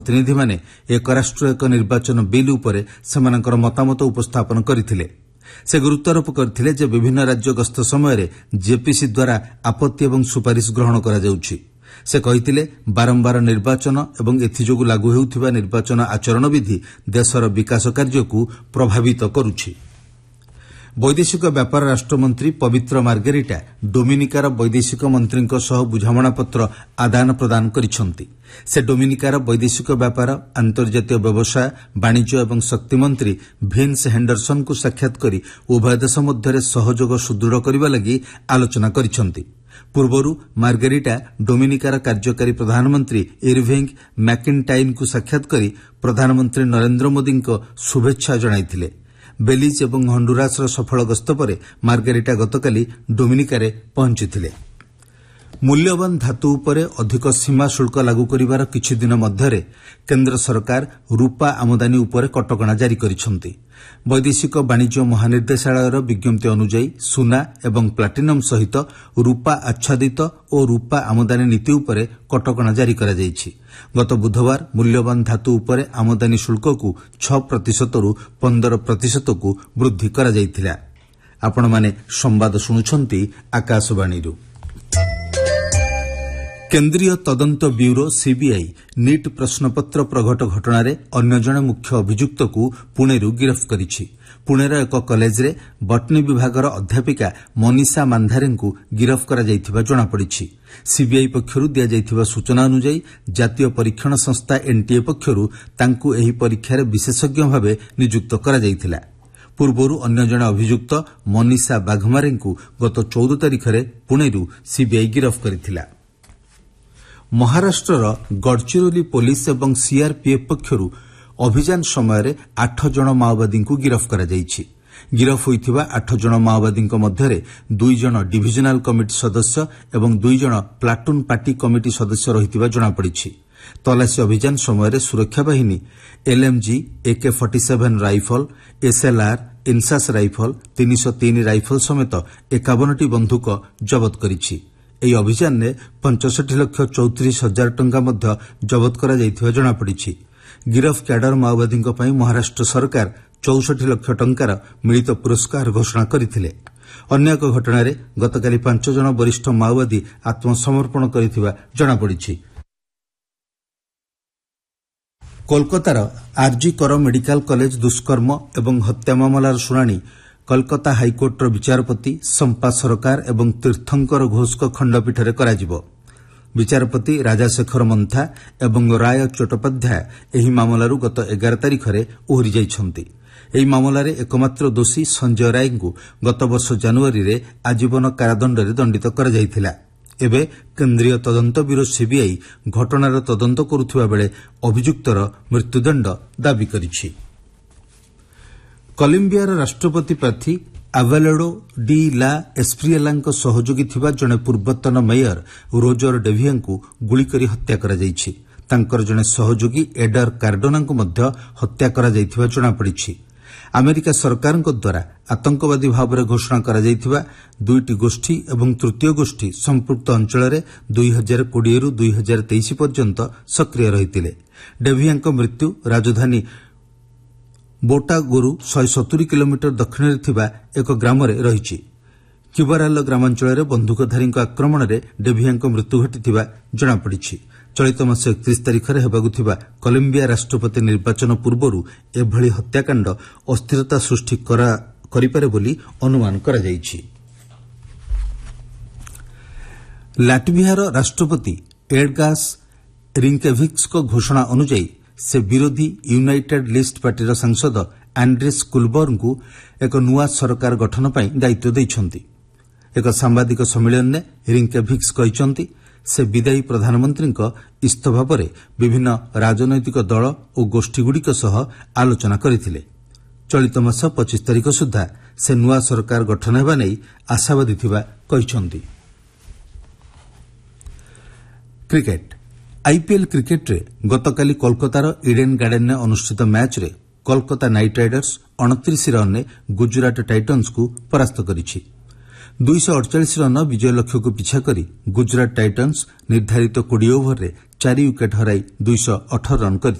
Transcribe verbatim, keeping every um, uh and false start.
ପ୍ରତିନିଧିମାନେ ଏକ ରାଷ୍ଟ୍ର ଏକ ନିର୍ବାଚନ ବିଲ୍ ଉପରେ ସେମାନଙ୍କର ମତାମତ ଉପସ୍ଥାପନ କରିଥିଲେ। ସେ ଗୁରୁତ୍ୱାରୋପ କରିଥିଲେ ଯେ ବିଭିନ୍ନ ରାଜ୍ୟ ଗସ୍ତ ସମୟରେ ଜେପିସି ଦ୍ୱାରା ଆପତ୍ତି ଏବଂ ସୁପାରିଶ ଗ୍ରହଣ କରାଯାଉଛି। ସେ କହିଥିଲେ ବାରମ୍ବାର ନିର୍ବାଚନ ଏବଂ ଏଥିଯୋଗୁଁ ଲାଗୁ ହେଉଥିବା ନିର୍ବାଚନ ଆଚରଣ ବିଧି ଦେଶର ବିକାଶ କାର୍ଯ୍ୟକୁ ପ୍ରଭାବିତ କରୁଛି। ବୈଦେଶିକ ବ୍ୟାପାର ରାଷ୍ଟ୍ରମନ୍ତ୍ରୀ ପବିତ୍ର ମାର୍ଗେରିଟା ଡୋମିନିକାର ବୈଦେଶିକ ମନ୍ତ୍ରୀଙ୍କ ସହ ବୁଝାମଣାପତ୍ର ଆଦାନ ପ୍ରଦାନ କରିଛନ୍ତି। ସେ ଡୋମିନିକାର ବୈଦେଶିକ ବ୍ୟାପାର, ଆନ୍ତର୍ଜାତୀୟ ବ୍ୟବସାୟ, ବାଣିଜ୍ୟ ଏବଂ ଶକ୍ତି ମନ୍ତ୍ରୀ ଭିନ୍ସ ହେଣ୍ଡରସନ୍ଙ୍କୁ ସାକ୍ଷାତ କରି ଉଭୟ ଦେଶ ମଧ୍ୟରେ ସହଯୋଗ ସୁଦୃଢ଼ କରିବା ଲାଗି ଆଲୋଚନା କରିଛନ୍ତି। ପୂର୍ବରୁ ମାର୍ଗେରିଟା ଡୋମିନିକାର କାର୍ଯ୍ୟକାରୀ ପ୍ରଧାନମନ୍ତ୍ରୀ ଇରଭିଂ ମ୍ୟାକିନ୍ଟାଇନ୍ଙ୍କୁ ସାକ୍ଷାତ କରି ପ୍ରଧାନମନ୍ତ୍ରୀ ନରେନ୍ଦ୍ର ମୋଦିଙ୍କ ଶୁଭେଚ୍ଛା ଜଣାଇଥିଲେ। ବେଲିଜ୍ ଏବଂ ହଣ୍ଡୁରାସର ସଫଳ ଗସ୍ତ ପରେ ମାର୍ଗେରିଟା ଗତକାଲି ଡୋମିନିକାରେ ପହଞ୍ଚିଥିଲେ। ମୂଲ୍ୟବାନ ଧାତୁ ଉପରେ ଅଧିକ ସୀମା ଶୁଳ୍କ ଲାଗୁ କରିବାର କିଛି ଦିନ ମଧ୍ୟରେ କେନ୍ଦ୍ର ସରକାର ରୂପା ଆମଦାନୀ ଉପରେ କଟକଣା ଜାରି କରିଛନ୍ତି। ବୈଦେଶିକ ବାଣିଜ୍ୟ ମହାନିର୍ଦ୍ଦେଶାଳୟର ବିଜ୍ଞପ୍ତି ଅନୁଯାୟୀ ସୁନା ଏବଂ ପ୍ଲାଟିନମ୍ ସହିତ ରୂପା ଆଚ୍ଛାଦିତ ଓ ରୂପା ଆମଦାନୀ ନୀତି ଉପରେ କଟକଣା ଜାରି କରାଯାଇଛି। ଗତ ବୁଧବାର ମୂଲ୍ୟବାନ ଧାତୁ ଉପରେ ଆମଦାନୀ ଶୁଳ୍କକୁ ଛଅ ପ୍ରତିଶତରୁ ପନ୍ଦର ପ୍ରତିଶତକୁ ବୃଦ୍ଧି କରାଯାଇଥିଲା। ଆପଣମାନେ ସମ୍ବାଦ ଶୁଣୁଛନ୍ତି ଆକାଶବାଣୀରୁ। କେନ୍ଦ୍ରୀୟ ତଦନ୍ତ ବ୍ୟୁରୋ ସିବିଆଇ ନିଟ୍ ପ୍ରଶ୍ନପତ୍ର ପ୍ରଘଟ ଘଟଣାରେ ଅନ୍ୟ ଜଣେ ମୁଖ୍ୟ ଅଭିଯୁକ୍ତକୁ ପୁଣେରୁ ଗିରଫ କରିଛି। ପୁଣେର ଏକ କଲେଜରେ ବଟନୀ ବିଭାଗର ଅଧ୍ୟାପିକା ମନୀଷା ମାନ୍ଧାରେଙ୍କୁ ଗିରଫ କରାଯାଇଥିବା ଜଣାପଡ଼ିଛି। ସିବିଆଇ ପକ୍ଷରୁ ଦିଆଯାଇଥିବା ସୂଚନା ଅନୁଯାୟୀ ଜାତୀୟ ପରୀକ୍ଷଣ ସଂସ୍ଥା ଏନ୍ଟିଏ ପକ୍ଷରୁ ତାଙ୍କୁ ଏହି ପରୀକ୍ଷାରେ ବିଶେଷଜ୍ଞ ଭାବେ ନିଯୁକ୍ତ କରାଯାଇଥିଲା। ପୂର୍ବରୁ ଅନ୍ୟ ଜଣେ ଅଭିଯୁକ୍ତ ମନୀଷା ବାଘମାରେଙ୍କୁ ଗତ ଚଉଦ ତାରିଖରେ ପୁଣେରୁ ସିବିଆଇ ଗିରଫ କରିଥିଲା। ମହାରାଷ୍ଟ୍ରର ଗଡ଼ଚିରୋଲି ପୋଲିସ ଏବଂ ସିଆର୍ପିଏଫ୍ ପକ୍ଷରୁ ଅଭିଯାନ ସମୟରେ ଆଠ ଜଣ ମାଓବାଦୀଙ୍କୁ ଗିରଫ କରାଯାଇଛି। ଗିରଫ ହୋଇଥିବା ଆଠ ଜଣ ମାଓବାଦୀଙ୍କ ମଧ୍ୟରେ ଦୁଇ ଜଣ ଡିଭିଜନାଲ କମିଟି ସଦସ୍ୟ ଏବଂ ଦୁଇ ଜଣ ପ୍ଲାଟୁନ୍ ପାର୍ଟି କମିଟି ସଦସ୍ୟ ରହିଥିବା ଜଣାପଡ଼ିଛି। ତଲାସୀ ଅଭିଯାନ ସମୟରେ ସୁରକ୍ଷା ବାହିନୀ ଏଲ୍ଏମ୍ଜି, ଏକେ forty seven rifle, SLR, INSAS rifle, ତିନିଶହ ତିନି ରାଇଫଲ ସମେତ ଏକାବନଟି ବନ୍ଧୁକ ଜବତ କରିଛି। ଏହି ଅଭିଯାନରେ ପଞ୍ଚଷଠି ଲକ୍ଷ ଚଉତିରିଶ ହଜାର ଟଙ୍କା ମଧ୍ୟ ଜବତ କରାଯାଇଥିବା ଜଣାପଡ଼ିଛି। ଗିରଫ କ୍ୟାଡର ମାଓବାଦୀଙ୍କ ପାଇଁ ମହାରାଷ୍ଟ୍ର ସରକାର ଚଉଷଠି ଲକ୍ଷ ଟଙ୍କାର ମିଳିତ ପୁରସ୍କାର ଘୋଷଣା କରିଥିଲେ। ଅନ୍ୟ ଏକ ଘଟଣାରେ ଗତକାଲି ପାଞ୍ଚ ଜଣ ବରିଷ୍ଠ ମାଓବାଦୀ ଆତ୍ମସମର୍ପଣ କରିଥିବା ଜଣାପଡ଼ିଛି। କୋଲକାତାର ଆର୍ଜି କର ମେଡିକାଲ କଲେଜ ଦୁଷ୍କର୍ମ ଏବଂ ହତ୍ୟା ମାମଲାର ଶୁଣାଣି କୋଲକାତା ହାଇକୋର୍ଟର ବିଚାରପତି ସମ୍ପା ସରକାର ଏବଂ ତୀର୍ଥଙ୍କର ଘୋଷଙ୍କ ଖଣ୍ଡପୀଠରେ କରାଯିବ। ବିଚାରପତି ରାଜାଶେଖର ମନ୍ଥା ଏବଂ ରାୟ ଚଟ୍ଟୋପାଧ୍ୟାୟ ଏହି ମାମଲାରୁ ଗତ ଏଗାର ତାରିଖରେ ଓହରି ଯାଇଛନ୍ତି। ଏହି ମାମଲାରେ ଏକମାତ୍ର ଦୋଷୀ ସଞ୍ଜୟ ରାୟଙ୍କୁ ଗତବର୍ଷ ଜାନୁଆରୀରେ ଆଜୀବନ କାରାଦଣ୍ଡରେ ଦଣ୍ଡିତ କରାଯାଇଥିଲା। ଏବେ କେନ୍ଦ୍ରୀୟ ତଦନ୍ତ ବ୍ୟୁରୋ ସିବିଆଇ ଘଟଣାର ତଦନ୍ତ କରୁଥିବା ବେଳେ ଅଭିଯୁକ୍ତର ମୃତ୍ୟୁଦଣ୍ଡ ଦାବି କରିଛି। କଲମ୍ବିଆର ରାଷ୍ଟ୍ରପତି ପ୍ରାର୍ଥୀ ଆଭେଲାଡୋ ଡି ଲା ଏସ୍ପ୍ରିଏଲାଙ୍କ ସହଯୋଗୀ ଥିବା ଜଣେ ପୂର୍ବତନ ମେୟର ରୋଜର ଡେଭିଆଙ୍କୁ ଗୁଳିକରି ହତ୍ୟା କରାଯାଇଛି। ତାଙ୍କର ଜଣେ ସହଯୋଗୀ ଏଡର କାର୍ଡୋନାଙ୍କୁ ମଧ୍ୟ ହତ୍ୟା କରାଯାଇଥିବା ଜଣାପଡ଼ିଛି। ଆମେରିକା ସରକାରଙ୍କ ଦ୍ୱାରା ଆତଙ୍କବାଦୀ ଭାବରେ ଘୋଷଣା କରାଯାଇଥିବା ଦୁଇଟି ଗୋଷ୍ଠୀ ଏବଂ ତୃତୀୟ ଗୋଷ୍ଠୀ ସମ୍ପୃକ୍ତ ଅଞ୍ଚଳରେ ଦୁଇ ହଜାର କୋଡ଼ିଏରୁ ଦୁଇ ହଜାର ତେଇଶ ପର୍ଯ୍ୟନ୍ତ ସକ୍ରିୟ ରହିଥିଲେ। ଡେଭିଆଙ୍କ ମୃତ୍ୟୁ ରାଜଧାନୀ ବୋଟାଗୋରୁ ଶହେ ସତୁରି କିଲୋମିଟର ଦକ୍ଷିଣରେ ଥିବା ଏକ ଗ୍ରାମରେ ରହିଛି। କ୍ୟୁବାରାଲ ଗ୍ରାମାଞ୍ଚଳରେ ବନ୍ଧୁକଧାରୀଙ୍କ ଆକ୍ରମଣରେ ଡେଭିଆଙ୍କ ମୃତ୍ୟୁ ଘଟିଥିବା ଜଣାପଡ଼ିଛି। ଚଳିତ ମାସ ଏକତିରିଶ ତାରିଖରେ ହେବାକୁ ଥିବା କଲମ୍ବିଆ ରାଷ୍ଟ୍ରପତି ନିର୍ବାଚନ ପୂର୍ବରୁ ଏଭଳି ହତ୍ୟାକାଣ୍ଡ ଅସ୍ଥିରତା ସୃଷ୍ଟି କରିପାରେ ବୋଲି ଅନୁମାନ କରାଯାଇଛି। ଲାଟଭିଆର ରାଷ୍ଟ୍ରପତି ଏଡଗାସ୍ ରିଙ୍କେଭିକ୍ସଙ୍କ ଘୋଷଣା ଅନୁଯାୟୀ ସେ ବିରୋଧୀ ୟୁନାଇଟେଡ୍ ଲିଷ୍ଟ ପାର୍ଟିର ସାଂସଦ ଆଣ୍ଡ୍ରେସ୍ କୁଲବର୍ଗଙ୍କୁ ଏକ ନୂଆ ସରକାର ଗଠନ ପାଇଁ ଦାୟିତ୍ୱ ଦେଇଛନ୍ତି। ଏକ ସାମ୍ବାଦିକ ସମ୍ମିଳନୀରେ ରିଙ୍କେଭିକ୍ସ କହିଛନ୍ତି ସେ ବିଦାୟୀ ପ୍ରଧାନମନ୍ତ୍ରୀଙ୍କ ଇସ୍ତଫା ପରେ ବିଭିନ୍ନ ରାଜନୈତିକ ଦଳ ଓ ଗୋଷ୍ଠୀଗୁଡ଼ିକ ସହ ଆଲୋଚନା କରିଥିଲେ। ଚଳିତ ମାସ ପଚିଶ ତାରିଖ ସୁଦ୍ଧା ସେ ନୂଆ ସରକାର ଗଠନ ହେବା ନେଇ ଆଶାବାଦୀ ଥିବା କହିଛନ୍ତି। କ୍ରିକେଟ୍ ଆଇପିଏଲ୍ କ୍ରିକେଟ୍ରେ ଗତକାଲି କୋଲକାତାର ଇଡେନ୍ ଗାର୍ଡେନ୍ରେ ଅନୁଷ୍ଠିତ ମ୍ୟାଚ୍ରେ କୋଲକାତା ନାଇଟ୍ ରାଇଡର୍ସ ଅଣତିରିଶ ରନ୍ରେ ଗୁଜରାଟ ଟାଇଟନ୍ସକୁ ପରାସ୍ତ କରିଛି। ଦୁଇଶହ ଅଡ଼ଚାଳିଶ ରନ୍ର ବିଜୟ ଲକ୍ଷ୍ୟକୁ ପିଛା କରି ଗୁଜରାଟ ଟାଇଟନ୍ସ ନିର୍ଦ୍ଧାରିତ କୋଡ଼ିଏ ଓଭରରେ ଚାରି ୱିକେଟ୍ ହରାଇ ଦୁଇଶହ ଅଠର ରନ୍ କରିଥିଲେ।